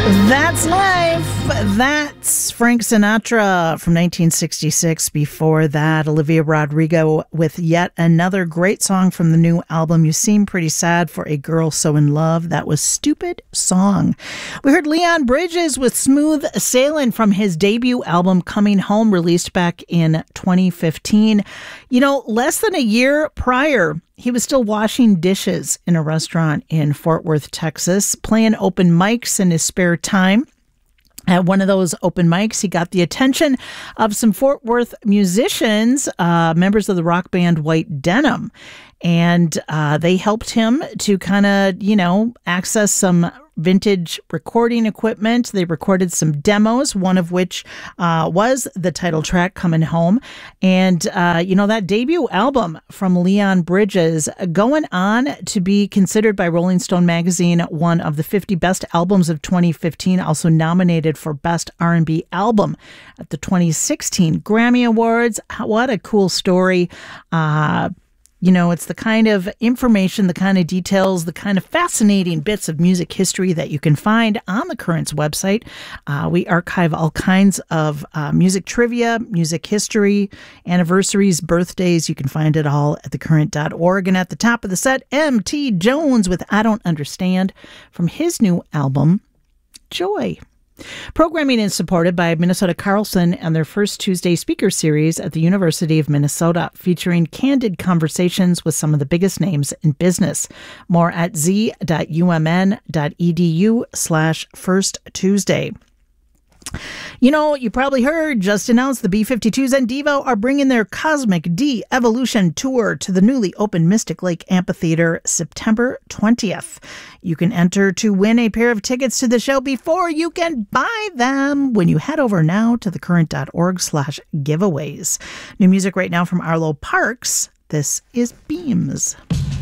That's life. That's Frank Sinatra from 1966. Before that, Olivia Rodrigo with yet another great song from the new album, You Seem Pretty Sad for a Girl So in Love. That was Stupid Song. We heard Leon Bridges with Smooth Sailin' from his debut album, Coming Home, released back in 2015. You know, less than a year prior, he was still washing dishes in a restaurant in Fort Worth, Texas, playing open mics in his spare time. At one of those open mics, he got the attention of some Fort Worth musicians, members of the rock band White Denim. And they helped him to kind of, access some vintage recording equipment. They recorded some demos, one of which was the title track, Coming Home. And, that debut album from Leon Bridges going on to be considered by Rolling Stone magazine one of the 50 best albums of 2015, also nominated for Best R&B Album at the 2016 Grammy Awards. What a cool story. It's the kind of information, the kind of details, the kind of fascinating bits of music history that you can find on the Currents website. We archive all kinds of music trivia, music history, anniversaries, birthdays. You can find it all at thecurrent.org. And at the top of the set, M.T. Jones with I Don't Understand from his new album, Joy. Programming is supported by Minnesota Carlson and their First Tuesday speaker series at the University of Minnesota, featuring candid conversations with some of the biggest names in business. More at z.umn.edu/firsttuesday. You probably heard, just announced the B-52s and Devo are bringing their Cosmic De-Evolution Tour to the newly opened Mystic Lake Amphitheater September 20th. You can enter to win a pair of tickets to the show before you can buy them when you head over now to thecurrent.org/giveaways. New music right now from Arlo Parks. This is Beams.